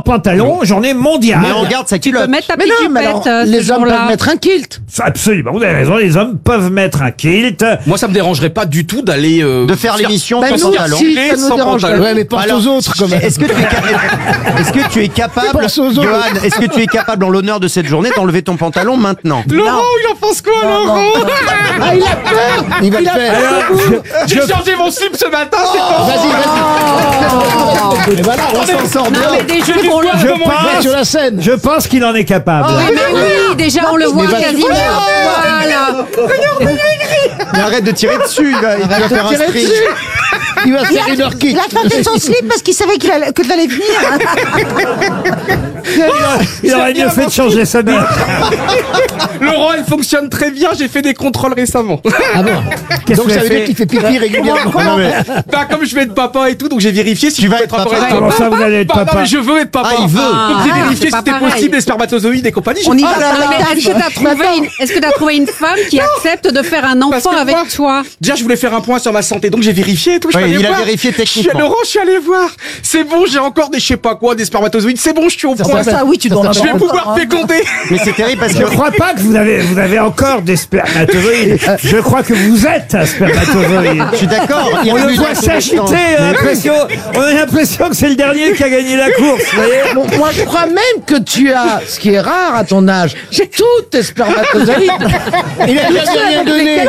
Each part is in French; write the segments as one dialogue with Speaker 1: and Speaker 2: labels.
Speaker 1: pantalon, journée mondiale.
Speaker 2: Mais on garde sa
Speaker 3: Tu peux
Speaker 2: culotte.
Speaker 3: mettre ta
Speaker 4: Mais
Speaker 3: petite
Speaker 4: non, mais alors,
Speaker 3: jupette, ce
Speaker 4: les hommes
Speaker 3: jour-là.
Speaker 4: peuvent mettre un kilt.
Speaker 1: Absolument, vous avez raison, les hommes peuvent mettre un kilt.
Speaker 5: Moi, ça me dérangerait pas du tout d'aller
Speaker 2: De faire l'émission
Speaker 4: Bah,
Speaker 2: sans
Speaker 4: nous
Speaker 2: pantalon.
Speaker 4: aussi, ça nous
Speaker 5: sans
Speaker 4: dérange.
Speaker 5: pantalon.
Speaker 4: Ouais, mais pense aux autres, quand même.
Speaker 2: Est-ce que tu es capable,
Speaker 4: Pense aux autres.
Speaker 2: Johan, est-ce que tu es capable, en l'honneur de cette journée, d'enlever ton pantalon maintenant?
Speaker 5: Laurent, il en pense quoi, Laurent?
Speaker 4: Ah, il a peur. Il va le faire.
Speaker 5: J'ai changé mon slip ce matin, c'est pas
Speaker 4: Vas-y. Et voilà, on s'en sort
Speaker 3: Non,
Speaker 4: bien.
Speaker 3: mais déjà, on le
Speaker 1: Je
Speaker 3: voit.
Speaker 4: Va sur la scène.
Speaker 1: Je pense qu'il en est capable.
Speaker 3: Oui, mais oui, déjà, on le voit
Speaker 4: va-
Speaker 3: quasiment. Voilà.
Speaker 2: Mais arrête de tirer dessus, il va faire un
Speaker 4: Tirer
Speaker 2: string.
Speaker 4: dessus. Il va faire une heure kick.
Speaker 6: Il a tenté son slip parce qu'il savait que tu allais venir.
Speaker 1: Il aurait mieux fait de changer sa mère.
Speaker 5: Laurent, elle fonctionne très bien, j'ai fait des contrôles récemment.
Speaker 4: Ah bon.
Speaker 1: Qu'est-ce
Speaker 4: Donc
Speaker 1: que
Speaker 4: ça
Speaker 1: vous
Speaker 4: veut
Speaker 1: avez
Speaker 4: dire qu'il fait pipi régulièrement.
Speaker 2: Non, mais
Speaker 5: Bah, comme je vais être papa et tout, donc j'ai vérifié si
Speaker 2: Tu
Speaker 5: je
Speaker 2: vas
Speaker 5: peux
Speaker 2: être
Speaker 5: être
Speaker 2: papa.
Speaker 5: papa.
Speaker 1: Comment ça, vous allez être
Speaker 5: Bah, non,
Speaker 1: papa?
Speaker 5: mais je veux être papa.
Speaker 2: Ah, il veut.
Speaker 5: Donc j'ai vérifié
Speaker 3: c'est
Speaker 5: si
Speaker 3: pas
Speaker 5: c'était
Speaker 3: pareil.
Speaker 5: possible, les spermatozoïdes et compagnie.
Speaker 6: On y va.
Speaker 3: Mais est-ce que t'as trouvé une femme qui accepte de faire un
Speaker 5: Parce
Speaker 3: enfant
Speaker 5: que
Speaker 3: avec
Speaker 5: moi,
Speaker 3: toi?
Speaker 5: Déjà, je voulais faire un point sur ma santé, donc j'ai vérifié et tout. Je suis
Speaker 2: Ouais,
Speaker 5: allé
Speaker 2: il a
Speaker 5: voir.
Speaker 2: vérifié techniquement.
Speaker 5: Laurent, je suis allé voir. C'est bon, j'ai encore des je sais pas quoi, des spermatozoïdes. C'est bon, je suis au point.
Speaker 6: Ça, oui, tu dois en
Speaker 5: Je vais
Speaker 6: avoir
Speaker 5: pouvoir
Speaker 6: encore, hein.
Speaker 5: féconder.
Speaker 2: Mais c'est terrible parce
Speaker 1: Je
Speaker 2: que...
Speaker 1: crois pas que vous avez encore des spermatozoïdes. Je crois que vous êtes un spermatozoïde.
Speaker 2: Je suis d'accord. il
Speaker 1: On le
Speaker 2: remue
Speaker 1: voit
Speaker 2: dans tous les
Speaker 1: s'agiter,
Speaker 2: sens.
Speaker 1: on a l'impression que c'est le dernier qui a gagné la course, vous voyez.
Speaker 4: Bon, moi, je crois même que tu as, ce qui est rare à ton âge, toutes tes spermatozoïdes. Il a déjà rien donné.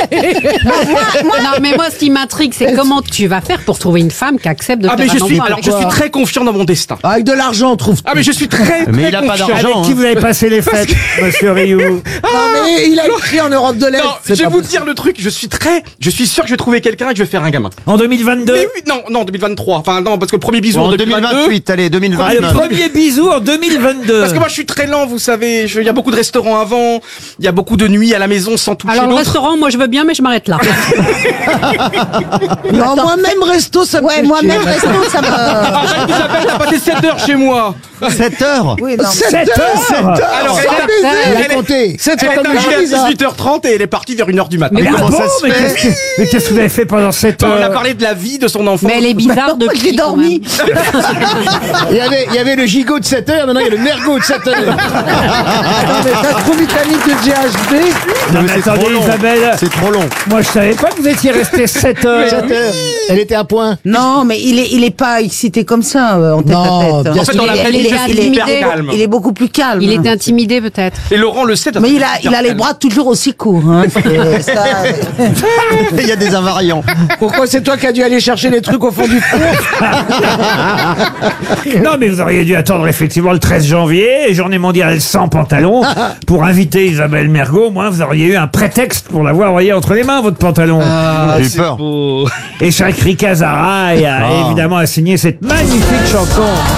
Speaker 3: Non, mais moi, ce qui m'intrigue, c'est comment tu vas faire pour trouver une femme qui accepte de
Speaker 5: Ah,
Speaker 3: faire
Speaker 5: mais
Speaker 3: un enfant avec
Speaker 5: je
Speaker 3: toi.
Speaker 5: suis très confiant dans mon destin.
Speaker 4: Avec de l'argent, on trouve.
Speaker 5: Ah, mais je suis très
Speaker 2: Mais il a pas
Speaker 5: confiant.
Speaker 2: d'argent.
Speaker 1: Avec qui vous avez passé les fêtes, monsieur Rioux?
Speaker 4: Non, mais il a écrit en Europe de l'Est.
Speaker 5: Non,
Speaker 4: c'est
Speaker 5: je vais
Speaker 4: pas
Speaker 5: vous
Speaker 4: possible.
Speaker 5: dire le truc, je suis sûr que je vais trouver quelqu'un et que je vais faire un gamin.
Speaker 1: En 2022?
Speaker 5: Mais oui, non, 2023. Enfin, non, parce que le premier bisou en
Speaker 2: En
Speaker 5: 2022.
Speaker 2: 2028, allez,
Speaker 1: Ah, le
Speaker 2: 2029.
Speaker 1: premier bisou en 2022.
Speaker 5: Parce que moi, je suis très lent, vous savez. Il y a beaucoup de restaurants avant, il y a beaucoup de nuits à la maison sans toucher
Speaker 3: Alors, le
Speaker 5: l'autre.
Speaker 3: restaurant, moi, je veux bien, mais je m'arrête là.
Speaker 4: Non, moi-même, resto, ça me
Speaker 6: Ouais,
Speaker 4: fait
Speaker 6: moi-même,
Speaker 4: chier.
Speaker 6: resto, ça me.
Speaker 5: Arrête, Isabelle, t'as passé 7 heures chez moi.
Speaker 2: 7 heures.
Speaker 6: Oui, non.
Speaker 1: 7 heures.
Speaker 5: Alors,
Speaker 4: Il a compté. C'est
Speaker 5: elle est
Speaker 4: comme le
Speaker 5: arrivée
Speaker 4: jury,
Speaker 5: à
Speaker 4: ça.
Speaker 5: 18h30 et elle est partie vers 1h du matin.
Speaker 1: Mais
Speaker 2: comment
Speaker 1: bon,
Speaker 2: ça se
Speaker 1: mais
Speaker 2: fait
Speaker 1: qu'est-ce que vous avez fait pendant 7
Speaker 5: On a
Speaker 1: heures?
Speaker 5: parlé de la vie de son enfant.
Speaker 3: Mais elle est bizarre depuis.
Speaker 6: J'ai dormi.
Speaker 4: Il y avait le gigot de 7 heures, maintenant il y a le mergot de 7 heures. Non, mais t'as trop vitamine de GHB.
Speaker 1: Non, mais
Speaker 2: c'est trop
Speaker 1: attendez,
Speaker 2: long.
Speaker 1: Isabelle,
Speaker 2: C'est trop long.
Speaker 1: moi je savais pas que vous étiez resté 7 heures.
Speaker 4: 7 heures. Elle était à point.
Speaker 6: Non, mais il est pas excité comme ça, en tête
Speaker 4: Non,
Speaker 6: à tête.
Speaker 4: bien
Speaker 5: En fait, dans la
Speaker 3: Il est-
Speaker 5: famille,
Speaker 3: il est
Speaker 5: je suis
Speaker 3: intimidé.
Speaker 5: hyper calme.
Speaker 6: Il est beaucoup plus calme.
Speaker 3: Il était intimidé, peut-être.
Speaker 5: Et Laurent le sait.
Speaker 6: Mais il a les bras toujours aussi courts. Hein. Ça,
Speaker 2: Il y a des invariants.
Speaker 4: Pourquoi c'est toi qui as dû aller chercher les trucs au fond du four?
Speaker 1: Non, mais vous auriez dû attendre effectivement le 13 janvier, journée mondiale sans pantalon, pour inviter Isabelle Mergo. Au moins, vous auriez eu un prétexte pour l'avoir, voyez, entre les mains, votre pantalon.
Speaker 2: J'ai eu peur.
Speaker 1: Et Chakri Kazara a évidemment signé cette magnifique chanson.